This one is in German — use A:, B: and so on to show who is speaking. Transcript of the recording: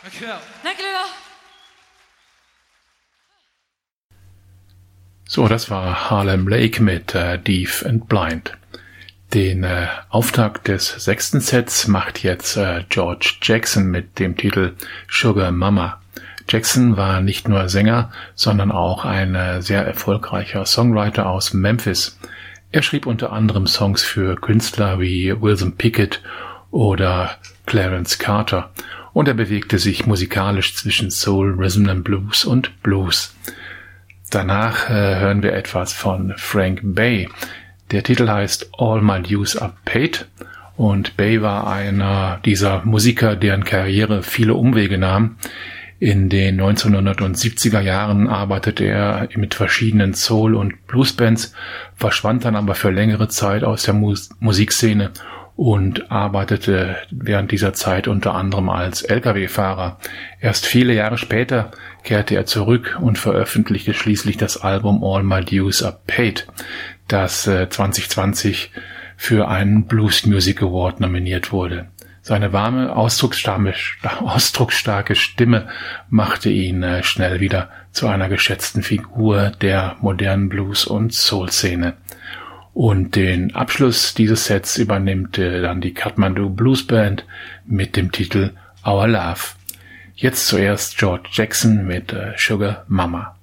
A: Dankjewel.
B: Dankjewel.
C: So, das war Harlem Lake mit Deaf and Blind. Den Auftakt des 6. Sets macht jetzt George Jackson mit dem Titel Sugar Mama. Jackson war nicht nur Sänger, sondern auch ein sehr erfolgreicher Songwriter aus Memphis. Er schrieb unter anderem Songs für Künstler wie Wilson Pickett oder Clarence Carter und er bewegte sich musikalisch zwischen Soul, Rhythm and Blues und Blues. Danach hören wir etwas von Frank Bay. Der Titel heißt All My Dues Are Paid und Bay war einer dieser Musiker, deren Karriere viele Umwege nahm. In den 1970er Jahren arbeitete er mit verschiedenen Soul- und Bluesbands, verschwand dann aber für längere Zeit aus der Musikszene und arbeitete während dieser Zeit unter anderem als Lkw-Fahrer. Erst viele Jahre später kehrte er zurück und veröffentlichte schließlich das Album All My Dues Are Paid, das 2020 für einen Blues Music Award nominiert wurde. Seine warme, ausdrucksstarke Stimme machte ihn schnell wieder zu einer geschätzten Figur der modernen Blues- und Soul-Szene. Und den Abschluss dieses Sets übernimmt dann die Kathmandu Blues Band mit dem Titel Our Love. Jetzt zuerst George Jackson mit Sugar Mama.